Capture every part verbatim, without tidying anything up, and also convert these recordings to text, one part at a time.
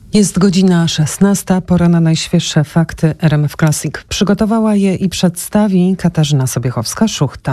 Jest godzina szesnasta, pora na najświeższe fakty R M F Classic. Przygotowała je i przedstawi Katarzyna Sobiechowska-Szuchta.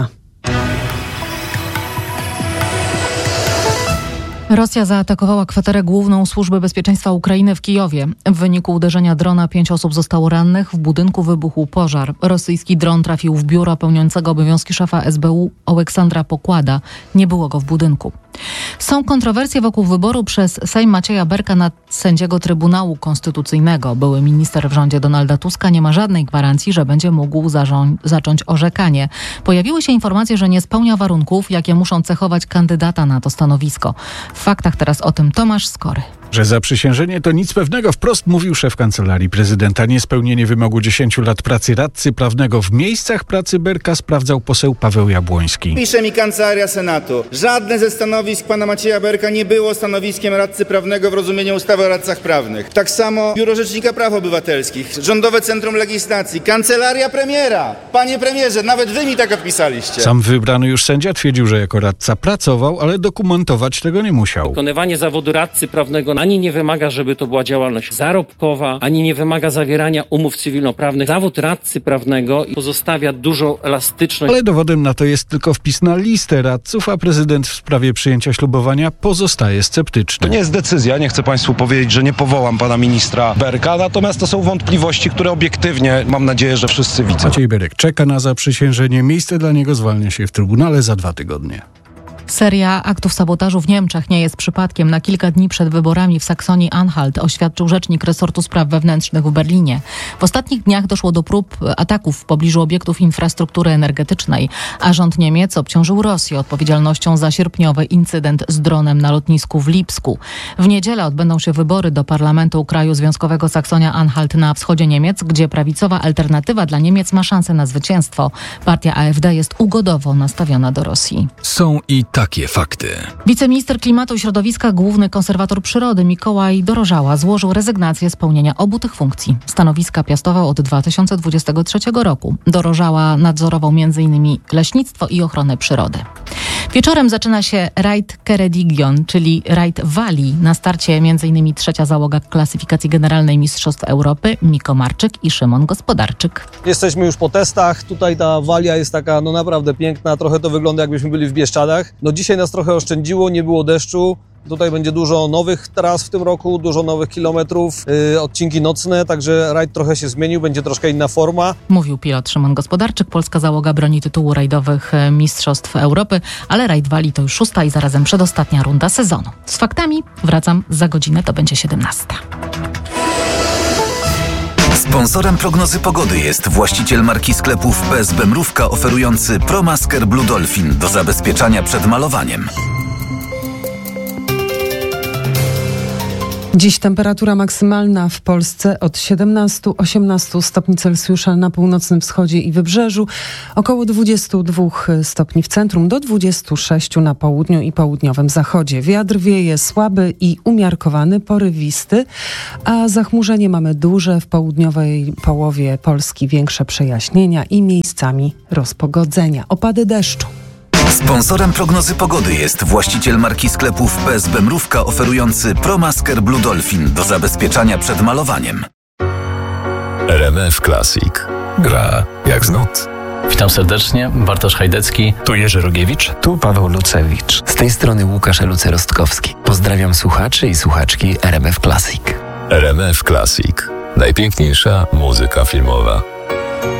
Rosja zaatakowała kwaterę główną Służby Bezpieczeństwa Ukrainy w Kijowie. W wyniku uderzenia drona pięć osób zostało rannych, w budynku wybuchł pożar. Rosyjski dron trafił w biuro pełniącego obowiązki szefa S B U Oleksandra Pokłada. Nie było go w budynku. Są kontrowersje wokół wyboru przez Sejm Macieja Berka na sędziego Trybunału Konstytucyjnego. Były minister w rządzie Donalda Tuska nie ma żadnej gwarancji, że będzie mógł zarząd- zacząć orzekanie. Pojawiły się informacje, że nie spełnia warunków, jakie muszą cechować kandydata na to stanowisko. W faktach teraz o tym Tomasz Skory. Że zaprzysiężenie to nic pewnego, wprost mówił szef Kancelarii Prezydenta. Niespełnienie wymogu dziesięciu lat pracy radcy prawnego w miejscach pracy Berka sprawdzał poseł Paweł Jabłoński. Pisze mi Kancelaria Senatu. Żadne ze stanowisk pana Macieja Berka nie było stanowiskiem radcy prawnego w rozumieniu ustawy o radcach prawnych. Tak samo Biuro Rzecznika Praw Obywatelskich, Rządowe Centrum Legislacji, Kancelaria Premiera. Panie premierze, nawet wy mi tak odpisaliście. Sam wybrany już sędzia twierdził, że jako radca pracował, ale dokumentować tego nie musiał. Wykonywanie zawodu radcy prawnego ani nie wymaga, żeby to była działalność zarobkowa, ani nie wymaga zawierania umów cywilnoprawnych. Zawód radcy prawnego pozostawia dużą elastyczność. Ale dowodem na to jest tylko wpis na listę radców, a prezydent w sprawie przyjęcia ślubowania pozostaje sceptyczny. To nie jest decyzja, nie chcę państwu powiedzieć, że nie powołam pana ministra Berka, natomiast to są wątpliwości, które obiektywnie, mam nadzieję, że wszyscy widzą. Maciej Berek czeka na zaprzysiężenie. Miejsce dla niego zwalnia się w Trybunale za dwa tygodnie. Seria aktów sabotażu w Niemczech nie jest przypadkiem. Na kilka dni przed wyborami w Saksonii-Anhalt oświadczył rzecznik resortu spraw wewnętrznych w Berlinie. W ostatnich dniach doszło do prób ataków w pobliżu obiektów infrastruktury energetycznej, a rząd Niemiec obciążył Rosję odpowiedzialnością za sierpniowy incydent z dronem na lotnisku w Lipsku. W niedzielę odbędą się wybory do Parlamentu Kraju Związkowego Saksonia-Anhalt na wschodzie Niemiec, gdzie prawicowa alternatywa dla Niemiec ma szansę na zwycięstwo. Partia A F D jest ugodowo nastawiona do Rosji. Są i takie fakty. Wiceminister Klimatu i Środowiska, główny konserwator przyrody Mikołaj Dorożała złożył rezygnację z pełnienia obu tych funkcji. Stanowiska piastował od dwa tysiące dwudziestego trzeciego roku. Dorożała nadzorował między innymi leśnictwo i ochronę przyrody. Wieczorem zaczyna się rajd Ceredigion, czyli rajd Walii. Na starcie między innymi trzecia załoga klasyfikacji generalnej Mistrzostw Europy, Miko Marczyk i Szymon Gospodarczyk. Jesteśmy już po testach. Tutaj ta Walia jest taka no naprawdę piękna. Trochę to wygląda, jakbyśmy byli w Bieszczadach. No dzisiaj nas trochę oszczędziło, nie było deszczu. Tutaj będzie dużo nowych tras w tym roku, dużo nowych kilometrów, yy, odcinki nocne, także rajd trochę się zmienił, będzie troszkę inna forma. Mówił pilot Szymon Gospodarczyk. Polska załoga broni tytułu rajdowych Mistrzostw Europy, ale rajd Walii to już szósta i zarazem przedostatnia runda sezonu. Z faktami wracam za godzinę, to będzie siedemnasta. Sponsorem prognozy pogody jest właściciel marki sklepów P S B Mrówka oferujący ProMasker Blue Dolphin do zabezpieczania przed malowaniem. Dziś temperatura maksymalna w Polsce od siedemnaście do osiemnastu stopni Celsjusza na północnym wschodzie i wybrzeżu, około dwadzieścia dwa stopni w centrum do dwudziestu sześciu na południu i południowym zachodzie. Wiatr wieje słaby i umiarkowany, porywisty, a zachmurzenie mamy duże, w południowej połowie Polski większe przejaśnienia i miejscami rozpogodzenia. Opady deszczu. Sponsorem prognozy pogody jest właściciel marki sklepów P S B Mrówka oferujący ProMasker Blue Dolphin do zabezpieczania przed malowaniem. R M F Classic. Gra jak z nut. Witam serdecznie, Bartosz Hajdecki. Tu Jerzy Rogiewicz. Tu Paweł Lucewicz. Z tej strony Łukasz Eluce-Rostkowski. Pozdrawiam słuchaczy i słuchaczki R M F Classic. R M F Classic. Najpiękniejsza muzyka filmowa.